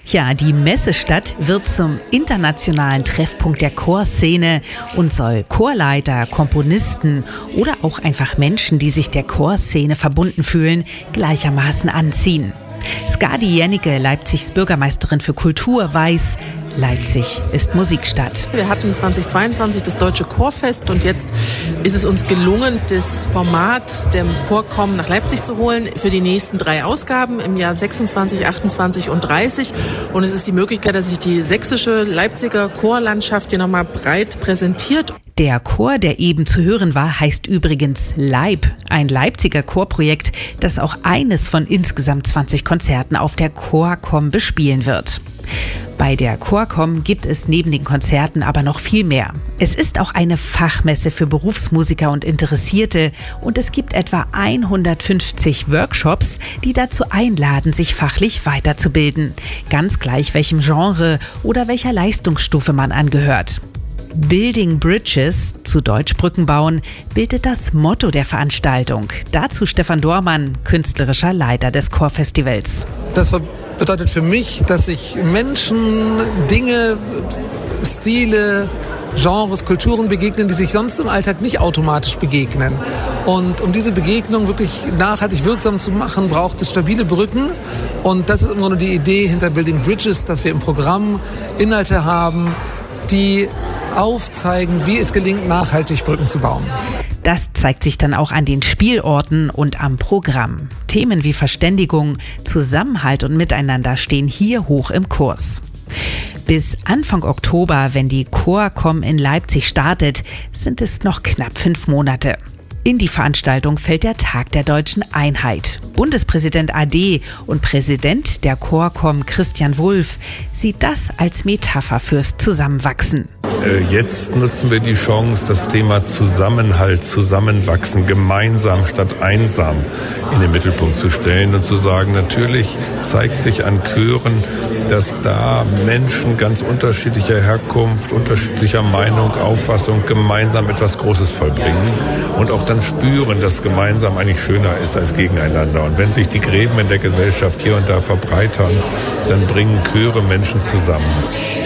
Ja, die Messestadt wird zum internationalen Treffpunkt der Chorszene und soll Chorleiter, Komponisten oder auch einfach Menschen, die sich der Chorszene verbunden fühlen, gleichermaßen anziehen. Skadi Jennecke, Leipzigs Bürgermeisterin für Kultur, weiß, Leipzig ist Musikstadt. Wir hatten 2022 das Deutsche Chorfest und jetzt ist es uns gelungen, das Format der Chorcom nach Leipzig zu holen für die nächsten 3 Ausgaben im Jahr 26, 28 und 30. Und es ist die Möglichkeit, dass sich die sächsische Leipziger Chorlandschaft hier nochmal breit präsentiert. Der Chor, der eben zu hören war, heißt übrigens Leib, ein Leipziger Chorprojekt, das auch eines von insgesamt 20 Konzerten auf der Chorcom bespielen wird. Bei der Chorcom gibt es neben den Konzerten aber noch viel mehr. Es ist auch eine Fachmesse für Berufsmusiker und Interessierte und es gibt etwa 150 Workshops, die dazu einladen, sich fachlich weiterzubilden. Ganz gleich welchem Genre oder welcher Leistungsstufe man angehört. Building Bridges, zu Deutsch Brücken bauen, bildet das Motto der Veranstaltung. Dazu Stefan Dormann, künstlerischer Leiter des Chorfestivals. Das bedeutet für mich, dass sich Menschen, Dinge, Stile, Genres, Kulturen begegnen, die sich sonst im Alltag nicht automatisch begegnen. Und um diese Begegnung wirklich nachhaltig wirksam zu machen, braucht es stabile Brücken. Und das ist im Grunde die Idee hinter Building Bridges, dass wir im Programm Inhalte haben, die aufzeigen, wie es gelingt, nachhaltig Brücken zu bauen. Das zeigt sich dann auch an den Spielorten und am Programm. Themen wie Verständigung, Zusammenhalt und Miteinander stehen hier hoch im Kurs. Bis Anfang Oktober, wenn die Chorcom in Leipzig startet, sind es noch knapp 5 Monate. In die Veranstaltung fällt der Tag der Deutschen Einheit. Bundespräsident AD und Präsident der Chorcom Christian Wulff sieht das als Metapher fürs Zusammenwachsen. Jetzt nutzen wir die Chance, das Thema Zusammenhalt, Zusammenwachsen, gemeinsam statt einsam in den Mittelpunkt zu stellen und zu sagen, natürlich zeigt sich an Chören, dass da Menschen ganz unterschiedlicher Herkunft, unterschiedlicher Meinung, Auffassung gemeinsam etwas Großes vollbringen und auch dann spüren, dass gemeinsam eigentlich schöner ist als gegeneinander. Und wenn sich die Gräben in der Gesellschaft hier und da verbreitern, dann bringen Chöre Menschen zusammen.